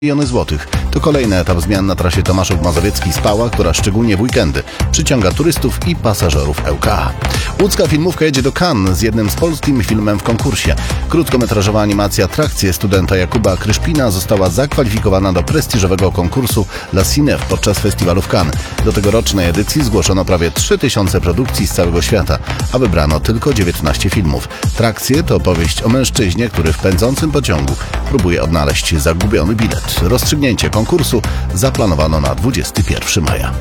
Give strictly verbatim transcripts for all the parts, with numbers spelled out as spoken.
Miliony złotych. To kolejny etap zmian na trasie Tomaszów Mazowiecki-Spała, która szczególnie w weekendy przyciąga turystów i pasażerów L K A. Łódzka filmówka jedzie do Cannes z jednym z polskim filmem w konkursie. Krótkometrażowa animacja Trakcje studenta Jakuba Kryszpina została zakwalifikowana do prestiżowego konkursu La Cinef podczas festiwalu w Cannes. Do tegorocznej edycji zgłoszono prawie trzy tysiące produkcji z całego świata, a wybrano tylko dziewiętnaście filmów. Trakcje to opowieść o mężczyźnie, który w pędzącym pociągu próbuje odnaleźć zagubiony bilet. Rozstrzygnięcie konkursu zaplanowano na dwudziestego pierwszego maja.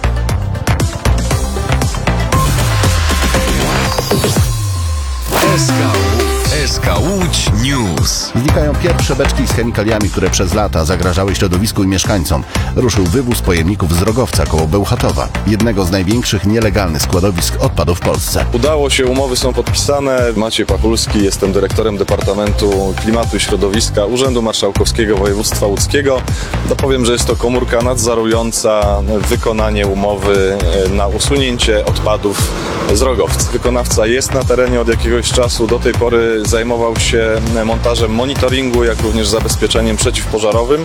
S K Łódź News. Znikają pierwsze beczki z chemikaliami, które przez lata zagrażały środowisku i mieszkańcom. Ruszył wywóz pojemników z Rogowca koło Bełchatowa, jednego z największych nielegalnych składowisk odpadów w Polsce. Udało się, umowy są podpisane. Maciej Pachulski, jestem dyrektorem Departamentu Klimatu i Środowiska Urzędu Marszałkowskiego Województwa Łódzkiego. Dopowiem, że jest to komórka nadzorująca wykonanie umowy na usunięcie odpadów z Rogowca. Wykonawca jest na terenie od jakiegoś czasu, do tej pory zajmował się montażem monitoringu, jak również zabezpieczeniem przeciwpożarowym.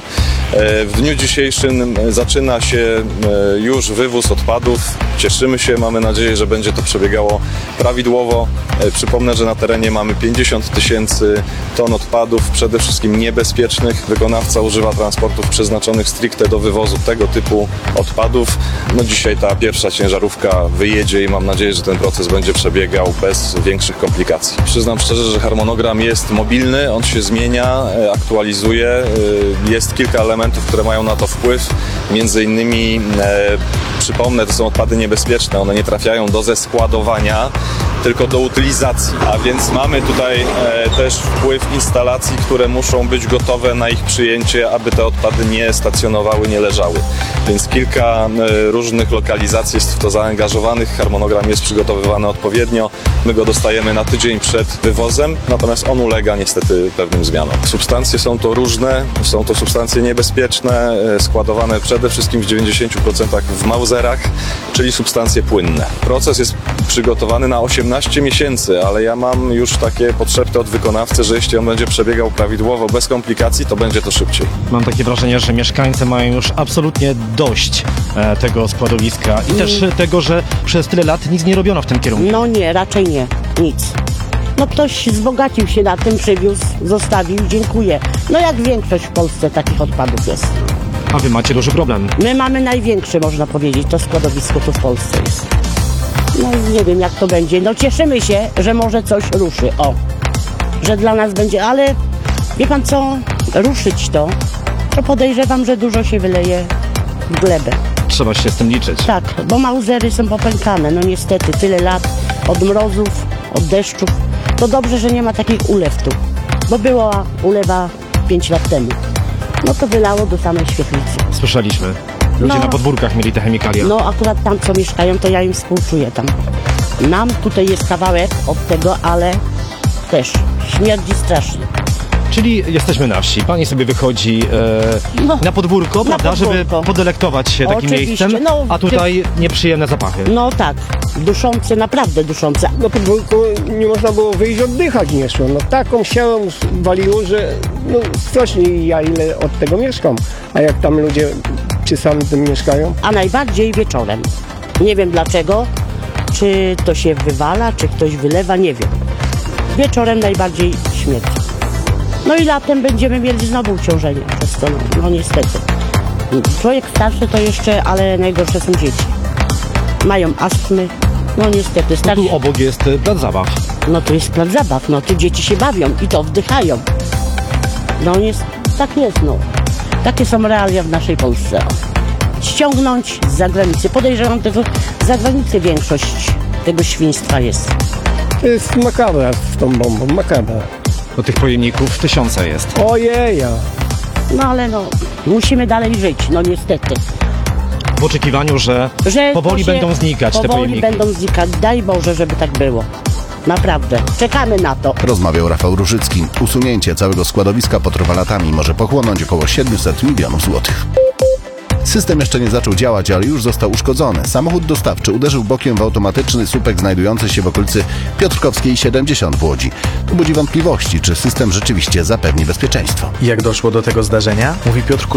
W dniu dzisiejszym zaczyna się już wywóz odpadów. Cieszymy się, mamy nadzieję, że będzie to przebiegało prawidłowo. Przypomnę, że na terenie mamy pięćdziesiąt tysięcy ton odpadów, przede wszystkim niebezpiecznych. Wykonawca używa transportów przeznaczonych stricte do wywozu tego typu odpadów. No dzisiaj ta pierwsza ciężarówka wyjedzie i mam nadzieję, że ten proces będzie przebiegał bez większych komplikacji. Przyznam szczerze, że harmonogram jest mobilny, on się zmienia, aktualizuje. Jest kilka elementów, które mają na to wpływ. Między innymi, e, przypomnę, to są odpady niebezpieczne, one nie trafiają do zeskładowania, tylko do utylizacji. A więc mamy tutaj e, też wpływ instalacji, które muszą być gotowe na ich przyjęcie, aby te odpady nie stacjonowały, nie leżały. Więc kilka e, różnych lokalizacji jest w to zaangażowanych. Harmonogram jest przygotowywany odpowiednio. My go dostajemy na tydzień przed wywozem, natomiast on ulega niestety pewnym zmianom. Substancje są to różne, są to substancje niebezpieczne, e, składowane przede wszystkim w dziewięćdziesięciu procentach w mauzerach, czyli substancje płynne. Proces jest przygotowany na osiemnaście miesięcy, ale ja mam już takie podszepty od wykonawcy, że jeśli on będzie przebiegał prawidłowo, bez komplikacji, to będzie to szybciej. Mam takie wrażenie, że mieszkańcy mają już absolutnie dość e, tego składowiska i też Mm. tego, że przez tyle lat nic nie robiono w tym kierunku. No nie, raczej nie. Nic. No ktoś wzbogacił się na tym, przywiózł, zostawił, dziękuję. No jak większość w Polsce takich odpadów jest. A wy macie duży problem. My mamy największe, można powiedzieć, to składowisko tu w Polsce jest. No nie wiem jak to będzie. No cieszymy się, że może coś ruszy. O, że dla nas będzie, ale wie pan co, ruszyć to, to podejrzewam, że dużo się wyleje w glebę. Trzeba się z tym liczyć. Tak, bo mauzery są popękane, no niestety, tyle lat, od mrozów, od deszczów. To dobrze, że nie ma takich ulew tu, bo była ulewa pięć lat temu. No to wylało do samej świetlicy. Słyszeliśmy. Ludzie No. na podwórkach mieli te chemikalia. No akurat tam, co mieszkają, to ja im współczuję tam. Nam tutaj jest kawałek od tego, ale też śmierdzi strasznie. Czyli jesteśmy na wsi. Pani sobie wychodzi e, No, na podwórko, na prawda, żeby podwórko. podelektować się takim Oczywiście, miejscem, no, a tutaj nieprzyjemne zapachy. No tak, duszące, naprawdę duszące. Na podwórku nie można było wyjść, oddychać nie szło. No taką siałą waliło, że no strasznie, ja ile od tego mieszkam. A jak tam ludzie przy samym tym mieszkają? A najbardziej wieczorem. Nie wiem dlaczego, czy to się wywala, czy ktoś wylewa, nie wiem. Wieczorem najbardziej śmierdzi. No i latem będziemy mieli znowu uciążenie przez to, no, no niestety. Człowiek starszy to jeszcze, ale najgorsze są dzieci. Mają astmy, no niestety No starsi. tu obok jest e, plac zabaw. No tu jest plac zabaw, no tu dzieci się bawią i to wdychają. No jest, tak jest, no. Takie są realia w naszej Polsce. Ściągnąć z zagranicy. Podejrzewam też, że z zagranicy większość tego świństwa jest. To jest makabra z tą bombą, makabra. Do tych pojemników tysiące jest. Ojeja! No ale no, musimy dalej żyć, no niestety. W oczekiwaniu, że, Że powoli to się, będą znikać te powoli pojemniki. będą znikać. Daj Boże, żeby tak było. Naprawdę. Czekamy na to. Rozmawiał Rafał Różycki. Usunięcie całego składowiska potrwa latami, może pochłonąć około siedemset milionów złotych. System jeszcze nie zaczął działać, ale już został uszkodzony. Samochód dostawczy uderzył bokiem w automatyczny słupek znajdujący się w okolicy Piotrkowskiej siedemdziesiąt w Łodzi. To budzi wątpliwości, czy system rzeczywiście zapewni bezpieczeństwo. Jak doszło do tego zdarzenia? Mówi Piotr